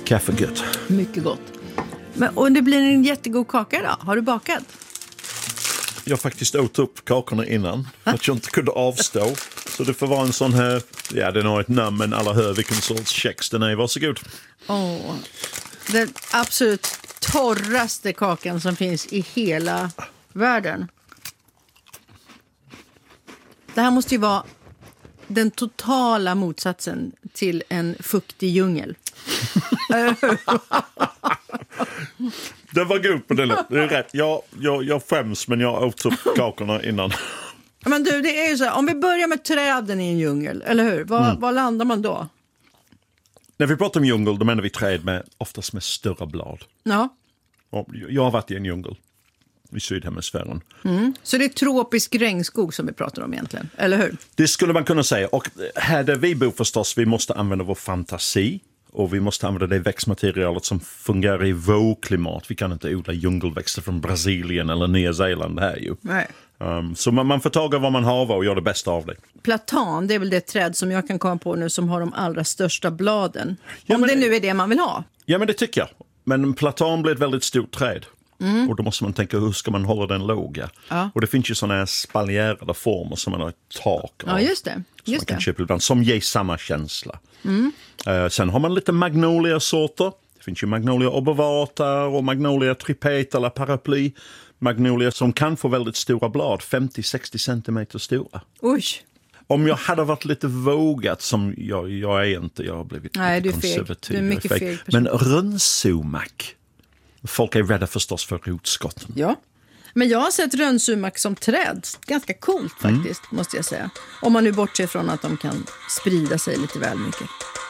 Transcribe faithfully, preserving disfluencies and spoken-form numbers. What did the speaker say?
Kaffe gött. Mycket gott. Men, och det blir en jättegod kaka idag. Har du bakat? Jag faktiskt åt upp kakorna innan. För att jag inte kunde avstå. Så det får vara en sån här... Ja, den har ett namn, men alla hör vilken sorts kex den är. Varsågod. Åh, oh, den absolut torraste kakan som finns i hela världen. Det här måste ju vara den totala motsatsen till en fuktig djungel. Det var god på det. Det är rätt. Jag, jag, jag skäms, men jag åt upp kakorna innan. Men du, det är ju så här, om vi börjar med träden i en djungel, eller hur? Var, mm. var landar man då? När vi pratar om djungel, då menar vi träd med, oftast med större blad. Ja. Och jag har varit i en djungel i sydhemisfären. Mm. Så det är tropisk regnskog som vi pratar om egentligen, eller hur? Det skulle man kunna säga. Och här där vi bor förstås, vi måste använda vår fantasi. Och vi måste använda det växtmaterialet som fungerar i vågklimat. Vi kan inte odla djungelväxter från Brasilien eller Nya Zeeland här ju. Nej. Um, så man, man får taga vad man har och göra det bästa av det. Platan, det är väl det träd som jag kan komma på nu som har de allra största bladen. Ja, om men, det nu är det man vill ha. Ja, men det tycker jag. Men platan blir ett väldigt stort träd. Mm. Och då måste man tänka, hur ska man hålla den låga? Ja. Och det finns ju sådana här spaljerade former som man har tak av. Ja, just det. Just som man kan det. köpa ibland, som ger samma känsla. Mm. Uh, sen har man lite magnolia-sorter. Det finns ju magnolia obovata och magnolia tripet eller paraply. Magnolia som kan få väldigt stora blad, femtio till sextio centimeter stora. Oj. Om jag hade varit lite vågat, som jag, jag är inte, jag har blivit Nej, lite du är konservativ. feg. Du är mycket feg. Men rönnsumak, folk är rädda förstås för rotskotten. Ja, men jag har sett rönnsumak som träd. Ganska coolt faktiskt, mm. måste jag säga. Om man nu bortser från att de kan sprida sig lite väl mycket.